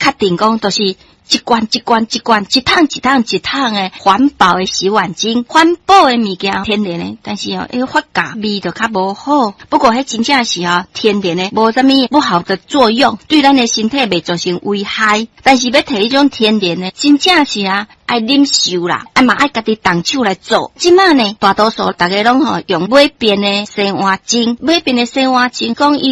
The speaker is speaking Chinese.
确定讲都是一罐一罐一罐一桶一桶一桶的环保的洗碗精，环保的物件天然的，但是发价味就较无好。不过迄真正是天然的，无啥物不好的作用，对咱的身体袂造成危害。但是要摕迄种天然的，真正是爱忍受啦，嘛爱家己动手来做。即摆呢，大多数大家拢用买遍的洗碗精，买遍的洗碗精，讲伊